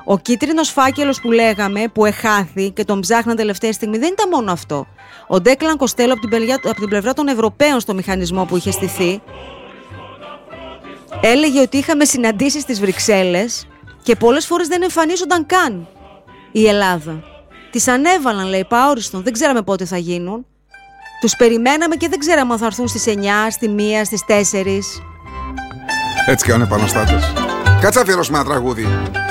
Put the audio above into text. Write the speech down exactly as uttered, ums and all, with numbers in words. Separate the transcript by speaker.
Speaker 1: Ο κίτρινος φάκελος που λέγαμε, που εχάθη και τον ψάχναν τελευταία στιγμή, δεν ήταν μόνο αυτό. Ο Ντέκλαν Κοστέλο από την, πλευρά, από την πλευρά των Ευρωπαίων στο μηχανισμό που είχε στηθεί, έλεγε ότι είχαμε συναντήσεις στις Βρυξέλλες και πολλές φορές δεν εμφανίζονταν καν η Ελλάδα. Τις ανέβαλαν, λέει, παόριστον, δεν ξέραμε πότε θα γίνουν. Τους περιμέναμε και δεν ξέραμε αν θα έρθουν στις εννιά, στη μία, στις τέσσερις.
Speaker 2: Έτσι κάνουν επαναστάτες. Κάτσε αφιερώσουμε ένα τραγούδι.